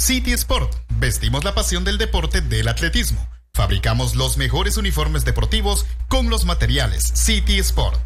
City Sport. Vestimos la pasión del deporte del atletismo. Fabricamos los mejores uniformes deportivos con los materiales City Sport.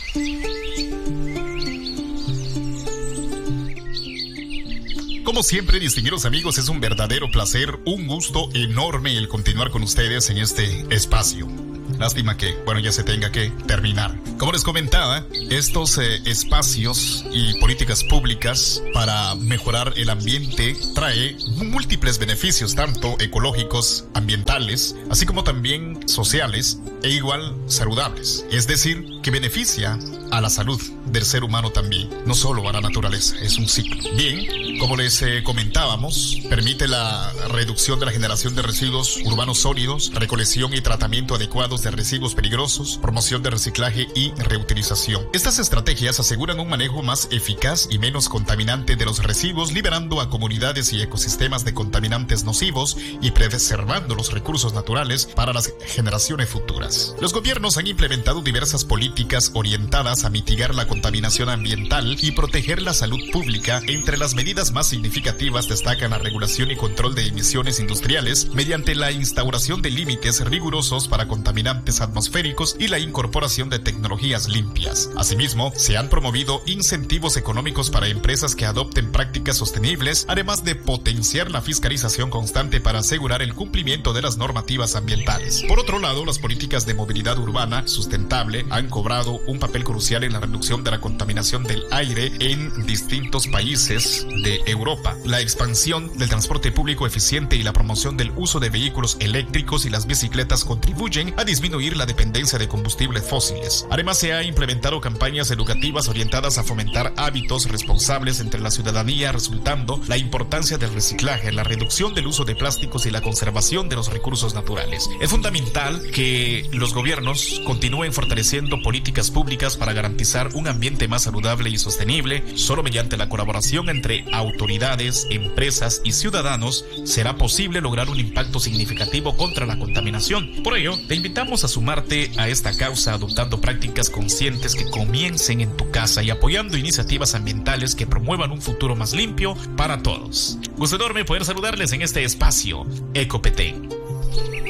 Como siempre, distinguidos amigos, es un verdadero placer, un gusto enorme el continuar con ustedes en este espacio. Lástima que, ya se tenga que terminar. Como les comentaba, estos espacios y políticas públicas para mejorar el ambiente trae múltiples beneficios, tanto ecológicos, ambientales, así como también sociales e igual saludables. Es decir, que beneficia a la salud del ser humano también, no solo a la naturaleza, es un ciclo. Bien, como les comentábamos, permite la reducción de la generación de residuos urbanos sólidos, recolección y tratamiento adecuados de residuos peligrosos, promoción de reciclaje y reutilización. Estas estrategias aseguran un manejo más eficaz y menos contaminante de los residuos, liberando a comunidades y ecosistemas de contaminantes nocivos y preservando los recursos naturales para las generaciones futuras. Los gobiernos han implementado diversas políticas orientadas a mitigar la contaminación ambiental y proteger la salud pública. Entre las medidas más significativas destacan la regulación y control de emisiones industriales mediante la instauración de límites rigurosos para contaminantes atmosféricos y la incorporación de tecnologías limpias. Asimismo, se han promovido incentivos económicos para empresas que adopten prácticas sostenibles, además de potenciar la fiscalización constante para asegurar el cumplimiento de las normativas ambientales. Por otro lado, las políticas de movilidad urbana sustentable han cobrado un papel crucial en la reducción de la contaminación del aire en distintos países de Europa. La expansión del transporte público eficiente y la promoción del uso de vehículos eléctricos y las bicicletas contribuyen a disminuir la dependencia de combustibles fósiles. Además, se han implementado campañas educativas orientadas a fomentar hábitos responsables entre la ciudadanía, resultando la importancia del reciclaje, la reducción del uso de plásticos y la conservación de los recursos naturales. Es fundamental que los gobiernos continúen fortaleciendo políticas públicas para garantizar un ambiente más saludable y sostenible. Solo mediante la colaboración entre autoridades, empresas y ciudadanos será posible lograr un impacto significativo contra la contaminación. Por ello, te invitamos a sumarte a esta causa adoptando prácticas conscientes que comiencen en tu casa y apoyando iniciativas ambientales que promuevan un futuro más limpio para todos. Gusto enorme poder saludarles en este espacio EcoPT.